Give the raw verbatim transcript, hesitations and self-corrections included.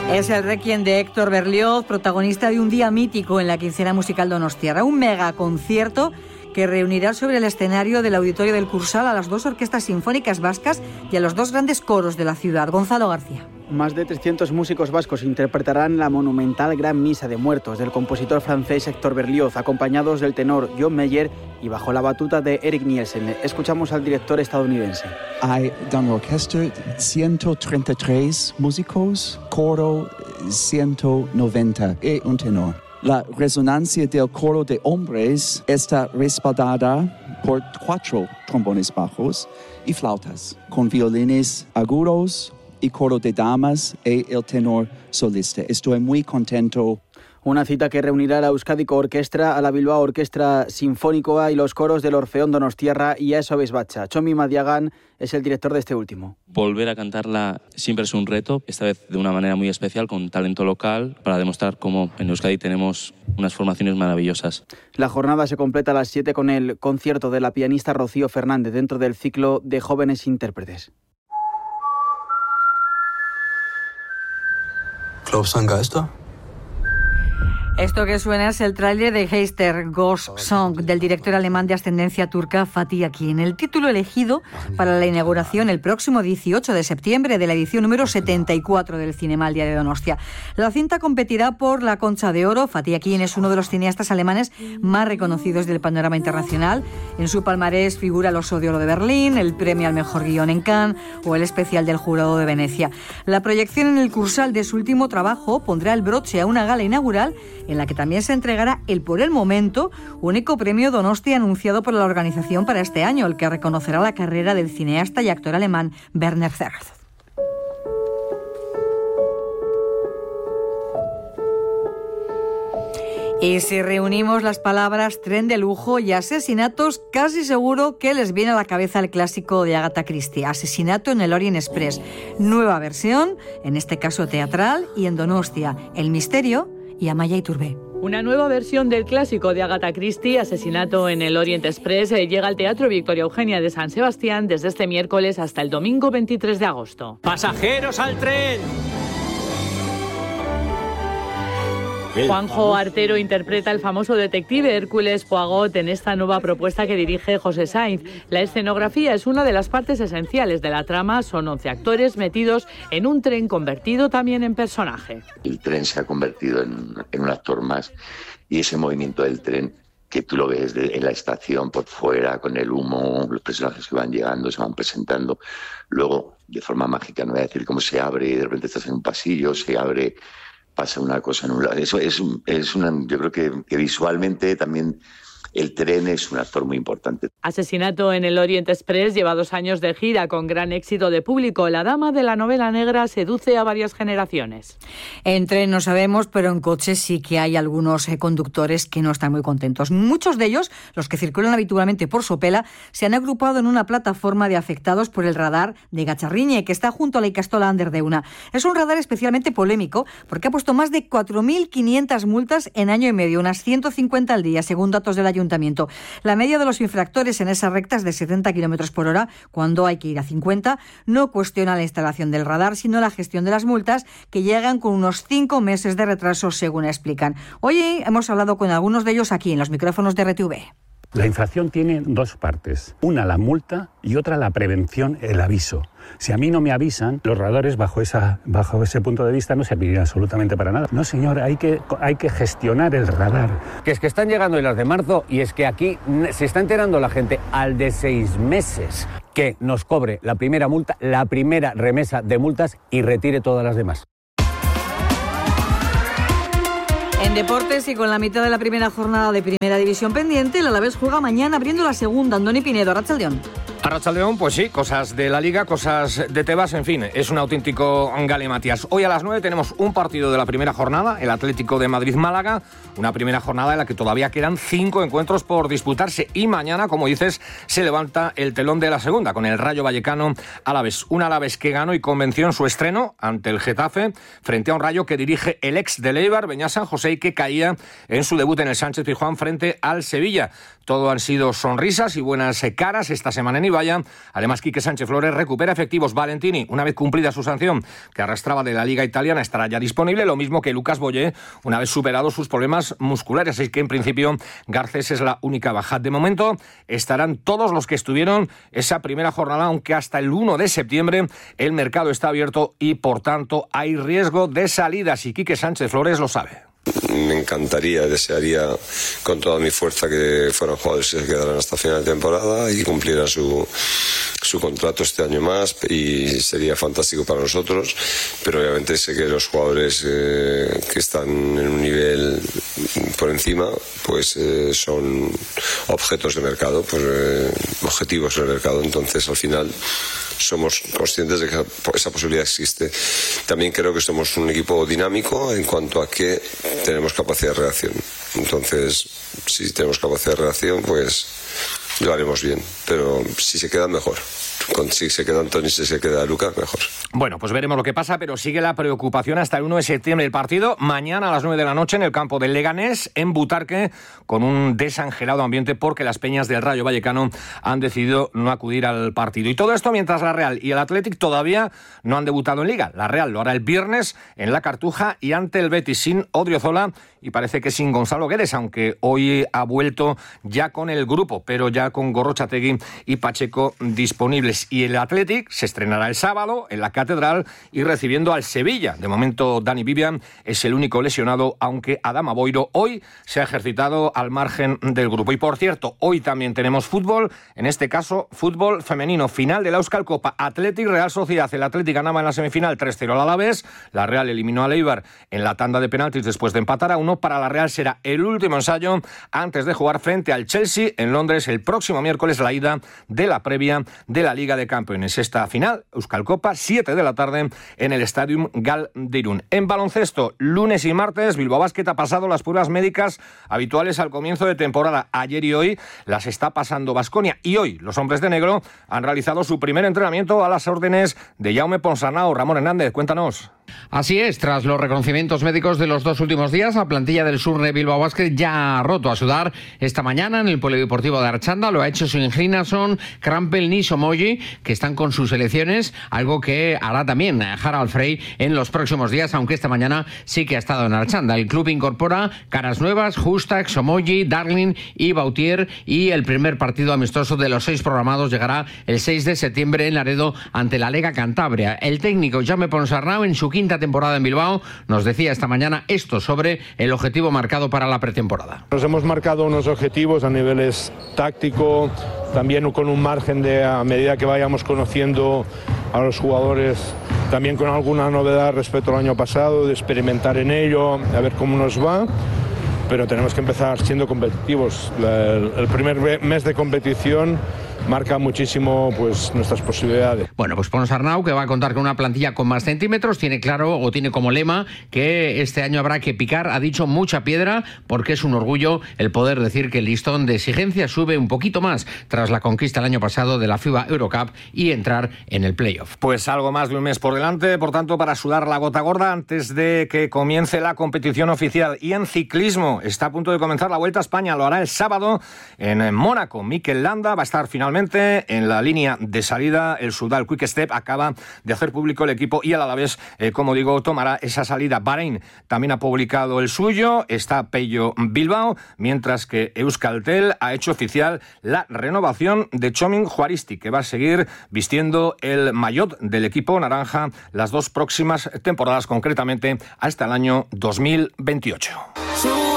Es el Requiem de Héctor Berlioz, protagonista de un día mítico en la quincena musical donostiarra, un megaconcierto que reunirá sobre el escenario del Auditorio del Cursal a las dos orquestas sinfónicas vascas y a los dos grandes coros de la ciudad. Gonzalo García. Más de trescientos músicos vascos interpretarán la monumental Gran Misa de Muertos del compositor francés Héctor Berlioz, acompañados del tenor John Mayer y bajo la batuta de Eric Nielsen. Escuchamos al director estadounidense. Hay una orquesta, ciento treinta y tres músicos, coro ciento noventa y un tenor. La resonancia del coro de hombres está respaldada por cuatro trombones bajos y flautas, con violines agudos y coro de damas y el tenor solista. Estoy muy contento. Una cita que reunirá a la Euskadiko Orkestra, a la Bilbao Orkestra Sinfónicoa y los coros del Orfeón Donostiarra y a Eso Bacha. Chomi Madiagan es el director de este último. Volver a cantarla siempre es un reto, esta vez de una manera muy especial, con talento local, para demostrar cómo en Euskadi tenemos unas formaciones maravillosas. La jornada se completa a las siete con el concierto de la pianista Rocío Fernández dentro del ciclo de jóvenes intérpretes. ¿Glaubst du an Geister? Esto que suena es el tráiler de Heister Ghost Song del director alemán de ascendencia turca Fatih Akin, el título elegido para la inauguración el próximo dieciocho de septiembre de la edición número setenta y cuatro del Cinemaldia de Donostia. La cinta competirá por la Concha de Oro. Fatih Akin es uno de los cineastas alemanes más reconocidos del panorama internacional. En su palmarés figura el Oso de Oro de Berlín, el premio al mejor guión en Cannes o el especial del Jurado de Venecia. La proyección en el Cursal de su último trabajo pondrá el broche a una gala inaugural en la que también se entregará el, por el momento, único premio Donostia anunciado por la organización para este año, el que reconocerá la carrera del cineasta y actor alemán Werner Herzog. Y si reunimos las palabras tren de lujo y asesinatos, casi seguro que les viene a la cabeza el clásico de Agatha Christie, Asesinato en el Orient Express. Nueva versión, en este caso teatral, y en Donostia, El misterio y Amaya Iturbe. Una nueva versión del clásico de Agatha Christie, Asesinato en el Orient Express, llega al Teatro Victoria Eugenia de San Sebastián desde este miércoles hasta el domingo veintitrés de agosto. ¡Pasajeros al tren! Juanjo Artero interpreta al famoso detective Hércules Poirot en esta nueva propuesta que dirige José Sainz. La escenografía es una de las partes esenciales de la trama. Son once actores metidos en un tren convertido también en personaje. El tren se ha convertido en, en un actor más, y ese movimiento del tren que tú lo ves de, en la estación por fuera, con el humo, los personajes que van llegando, se van presentando. Luego, de forma mágica, no voy a decir cómo se abre, de repente estás en un pasillo, se abre, pasa una cosa en un lado. Eso es, es una, yo creo que, que visualmente también el tren es un actor muy importante. Asesinato en el Orient Express lleva dos años de gira con gran éxito de público. La dama de la novela negra seduce a varias generaciones. En tren no sabemos, pero en coches sí que hay algunos eh, conductores que no están muy contentos. Muchos de ellos, los que circulan habitualmente por Sopela, se han agrupado en una plataforma de afectados por el radar de Gacharriñe, que está junto a la Ikastola Anderdeuna. Es un radar especialmente polémico porque ha puesto más de cuatro mil quinientas multas en año y medio, unas ciento cincuenta al día, según datos del ayuntamiento. La media de los infractores en esas rectas de setenta kilómetros por hora, cuando hay que ir a cincuenta, no cuestiona la instalación del radar, sino la gestión de las multas, que llegan con unos cinco meses de retraso, según explican. Hoy hemos hablado con algunos de ellos aquí, en los micrófonos de R T V. La infracción tiene dos partes. Una, la multa, y otra, la prevención, el aviso. Si a mí no me avisan, los radares bajo, esa, bajo ese punto de vista no servirían absolutamente para nada. No, señor, hay que, hay que gestionar el radar. Que es que están llegando las de marzo y es que aquí se está enterando la gente al de seis meses que nos cobre la primera multa, la primera remesa de multas y retire todas las demás. En deportes y con la mitad de la primera jornada de Primera División pendiente, el Alavés juega mañana abriendo la segunda. Andoni Pinedo, Arratsaldeón. Arratsaldeón, pues sí, cosas de la Liga, cosas de Tebas, en fin, es un auténtico galimatias. Hoy a las nueve tenemos un partido de la primera jornada, el Atlético de Madrid-Málaga, una primera jornada en la que todavía quedan cinco encuentros por disputarse, y mañana, como dices, se levanta el telón de la segunda con el Rayo Vallecano Alavés. Un Alavés que ganó y convenció en su estreno ante el Getafe, frente a un Rayo que dirige el ex del Eibar, Beñat San José, y que caía en su debut en el Sánchez Pizjuán frente al Sevilla. Todo han sido sonrisas y buenas caras esta semana en Ibarra. vaya. Además, Quique Sánchez Flores recupera efectivos. Valentini, una vez cumplida su sanción que arrastraba de la Liga Italiana, estará ya disponible, lo mismo que Lucas Boyé, una vez superados sus problemas musculares. Así que, en principio, Garcés es la única baja. De momento, estarán todos los que estuvieron esa primera jornada, aunque hasta el uno de septiembre el mercado está abierto y, por tanto, hay riesgo de salidas. Y Quique Sánchez Flores lo sabe. Me encantaría, desearía con toda mi fuerza que fueran jugadores que se quedaran hasta final de temporada y cumplieran su, su contrato este año más, y sería fantástico para nosotros, pero obviamente sé que los jugadores eh, que están en un nivel por encima pues eh, son objetos de mercado, pues, eh, objetivos del mercado. Entonces, al final, somos conscientes de que esa posibilidad existe. También creo que somos un equipo dinámico en cuanto a que tenemos capacidad de reacción. Entonces, si tenemos capacidad de reacción, pues lo haremos bien. Pero si se quedan, mejor. Si se queda Antonio y si se queda Lucas, mejor. Bueno, pues veremos lo que pasa, pero sigue la preocupación hasta el uno de septiembre. El partido mañana a las nueve de la noche en el campo del Leganés, en Butarque, con un desangelado ambiente porque las peñas del Rayo Vallecano han decidido no acudir al partido. Y todo esto mientras la Real y el Athletic todavía no han debutado en Liga. La Real lo hará el viernes en la Cartuja y ante el Betis, sin Odriozola y parece que sin Gonzalo Guedes, aunque hoy ha vuelto ya con el grupo, pero ya con Gorrochategui y Pacheco disponibles. Y el Athletic se estrenará el sábado en la Catedral y recibiendo al Sevilla. De momento, Dani Vivian es el único lesionado, aunque Adama Boiro hoy se ha ejercitado al margen del grupo. Y por cierto, hoy también tenemos fútbol, en este caso fútbol femenino, final de la Euskal Copa, Athletic Real Sociedad. El Athletic ganaba en la semifinal tres cero al Alavés, la Real eliminó al Eibar en la tanda de penaltis después de empatar a uno. Para la Real será el último ensayo antes de jugar frente al Chelsea en Londres el próximo miércoles, la ida de la previa de la Liga de Campeones. Esta final, Euskal Copa, siete de la tarde en el Stadium Gal de Irún. En baloncesto, lunes y martes, Bilbao Basket ha pasado las pruebas médicas habituales al comienzo de temporada. Ayer y hoy las está pasando Baskonia, y hoy los hombres de negro han realizado su primer entrenamiento a las órdenes de Jaume Ponsarnau. Ramón Hernández, cuéntanos. Así es, tras los reconocimientos médicos de los dos últimos días, la plantilla del Surne Bilbao Basket ya ha roto a sudar esta mañana en el Polideportivo de Archanda. Lo ha hecho sin Grinason, Krampel ni Somoji, que están con sus selecciones, algo que hará también Harald Frey en los próximos días, aunque esta mañana sí que ha estado en Archanda. El club incorpora caras nuevas, Hustak, Somoji, Darling y Bautier, y el primer partido amistoso de los seis programados llegará el seis de septiembre en Laredo ante la Lega Cantabria. El técnico Jaume Ponsarnau, en su quinta temporada en Bilbao, nos decía esta mañana esto sobre el objetivo marcado para la pretemporada. Nos hemos marcado unos objetivos a niveles táctico, también con un margen de, a medida que vayamos conociendo a los jugadores, también con alguna novedad respecto al año pasado, de experimentar en ello, a ver cómo nos va. Pero tenemos que empezar siendo competitivos. El, el primer mes de competición marca muchísimo pues nuestras posibilidades. Bueno, pues Ponsarnau, que va a contar con una plantilla con más centímetros, tiene claro o tiene como lema que este año habrá que picar, ha dicho, mucha piedra, porque es un orgullo el poder decir que el listón de exigencia sube un poquito más tras la conquista el año pasado de la FIBA Eurocup y entrar en el playoff. Pues algo más de un mes por delante, por tanto, para sudar la gota gorda antes de que comience la competición oficial. Y en ciclismo está a punto de comenzar la Vuelta a España, lo hará el sábado en Mónaco. Mikel Landa va a estar finalmente en la línea de salida. El Soudal Quick Step acaba de hacer público el equipo y a la vez, eh, como digo, tomará esa salida. Bahrein también ha publicado el suyo, está Pello Bilbao, mientras que Euskaltel ha hecho oficial la renovación de Txomin Juaristi, que va a seguir vistiendo el maillot del equipo naranja las dos próximas temporadas, concretamente hasta el año dos mil veintiocho.